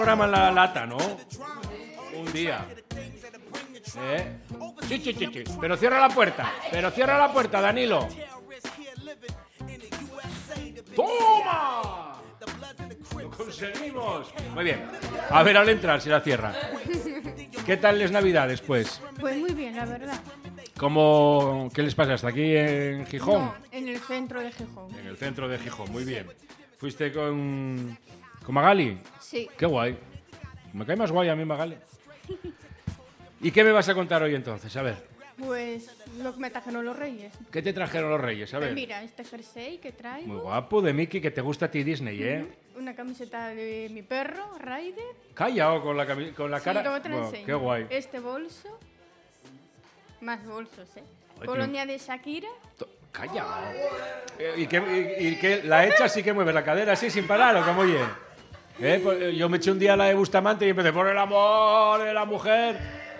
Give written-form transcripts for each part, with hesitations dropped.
Programa en la lata, ¿no? Un día. Sí. Pero cierra la puerta, Danilo. ¡Toma! ¡Lo conseguimos! Muy bien. A ver, al entrar, si la cierra. ¿Qué tal les Navidades, pues? Pues muy bien, la verdad. ¿Qué les pasa? ¿Hasta aquí en Gijón? No, en el centro de Gijón. En el centro de Gijón, muy bien. ¿Fuiste con Magali? Sí. Qué guay. Me cae más guay a mí Magali. ¿Y qué me vas a contar hoy entonces? A ver. Pues lo que me trajeron los Reyes. ¿Qué te trajeron los Reyes? A ver. Pues mira, este jersey que traigo. Muy guapo, de Mickey, que te gusta a ti Disney, ¿eh? Una camiseta de mi perro, Ryder. Callao con la cara. Sí, luego te lo Bueno, enseño. qué guay. Este bolso. Más bolsos, ¿eh? Ay, Colonia de Shakira. Calla. ¿Y qué? ¿La echas sí que mueves la cadera así sin parar o cómo oye? Pues yo me eché un día la de Bustamante y empecé por el amor de la mujer.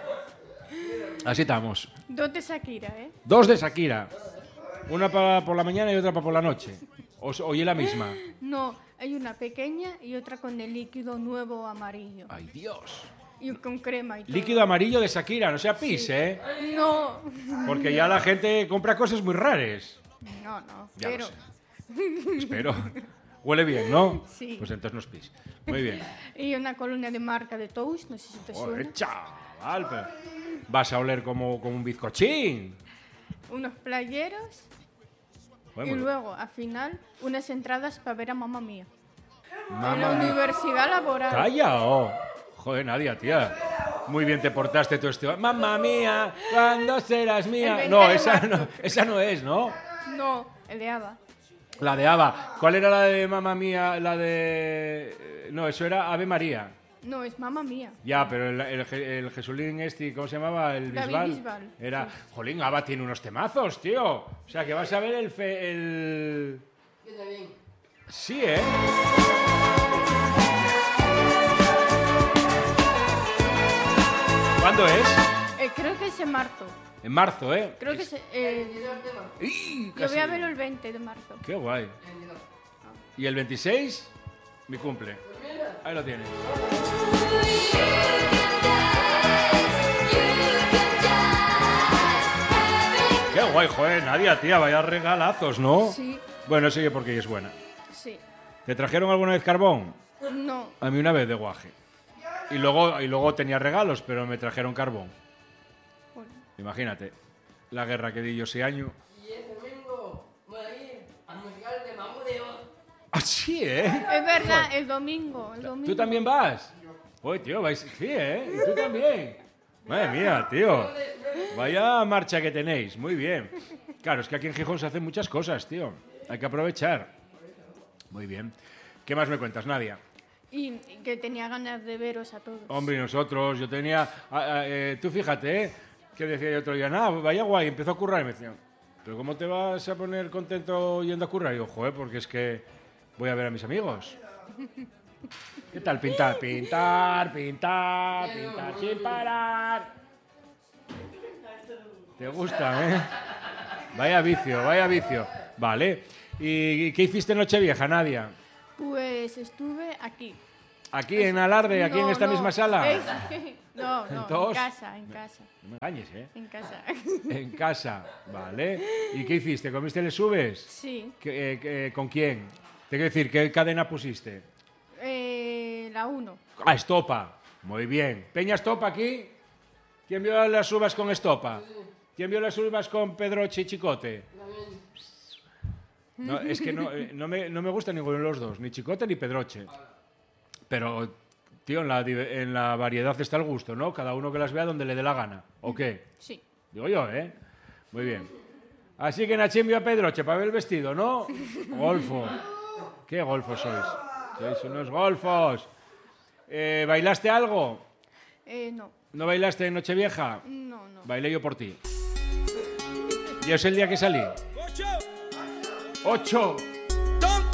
Así estamos. 2 de Shakira, ¿eh? 2 de Shakira. Una para por la mañana y otra para por la noche. ¿O es la misma? No, hay una pequeña y otra con el líquido nuevo amarillo. ¡Ay, Dios! Y con crema y todo. Líquido amarillo de Shakira, no sea pis, Sí. ¿eh? No. Porque ya la gente compra cosas muy raras. No, Ya pero... lo sé. Espero. Huele bien, ¿no? Sí. Pues entonces no es pis. Muy bien. Y una colonia de marca de Toast, no sé si te suena. Joder, chaval, pero vas a oler como un bizcochín. Unos playeros Bueno, y luego, al final, unas entradas para ver a Mamma Mía. En la mamá mía. universidad laboral. Calla, oh. Joder, Nadia, tía. Muy bien te portaste tú este. Mamma mía, ¿cuándo serás mía? El No, 20 de marzo. esa no es, ¿no? No, el de ABBA. La de Ava. ¿Cuál era la de Mamma mía? La de... No, eso era Ave María. No, es Mamma Mía. Ya, pero el Jesulín este, ¿cómo se llamaba? El David Bisbal. Bisbal, Era... sí. Jolín, Ava tiene unos temazos, tío. O sea, que vas a ver el... Yo también. Sí, ¿eh? ¿Cuándo es? Creo que es en marzo. En marzo, ¿eh? Creo que es... ¡Ih! yo Casi. voy a verlo el 20 de marzo. Qué guay. ¿Y el 26? Mi cumple. Ahí lo tienes. Qué guay, joder, Nadia, tía, vaya regalazos, ¿no? Sí, Bueno, sigue porque ella es buena. sí. ¿Te trajeron alguna vez carbón? No, A mí una vez de guaje. Y luego tenía regalos, pero me trajeron carbón. bueno, Imagínate, la guerra que di yo ese año. Y el domingo voy a ir al musical de Mambo de Oz. Así, ¿eh? es verdad, el domingo. ¿Tú también vas? Oye, tío, vais... Sí, ¿eh? ¿Y tú también? Madre mía, tío. Vaya marcha que tenéis. Muy bien. Claro, es que aquí en Gijón se hacen muchas cosas, tío. Hay que aprovechar. Muy bien. ¿Qué más me cuentas, Nadia? Y que tenía ganas de veros a todos. Hombre, y nosotros, yo tenía... tú fíjate, ¿eh? Que decía yo otro día, nada, vaya guay, empezó a currar. Y me decían, ¿pero cómo te vas a poner contento yendo a currar? Y yo, joder, porque es que voy a ver a mis amigos. ¿Qué tal? Pintar sin parar. ¿Te gusta, eh? Vaya vicio. Vale. ¿Y qué hiciste en Nochevieja, Nadia? Pues estuve aquí. ¿Aquí en Alarde, aquí en esta misma sala? No, ¿Todos? en casa. No me engañes, ¿eh? En casa. En casa, vale. ¿Y qué hiciste? ¿Comiste subes? Sí. ¿Con quién? Te quiero decir, ¿qué cadena pusiste? La 1. Ah, Estopa. Muy bien. ¿Peña Estopa aquí? ¿Quién vio las uvas con Estopa? ¿Quién vio las uvas con Pedroche y Chicote? No, es que no me gusta ninguno de los dos, ni Chicote ni Pedroche. Pero, tío, en la variedad está el gusto, ¿no? Cada uno que las vea donde le dé la gana. ¿O qué? Sí. Digo yo, ¿eh? Muy bien. Así que Nachín vio a Pedroche para ver el vestido, ¿no? Golfo. ¿Qué golfos sois? Sois unos golfos. ¿Bailaste algo? No. ¿No bailaste en Nochevieja? No. Bailé yo por ti. ¿Y es el día que salí? ¡8!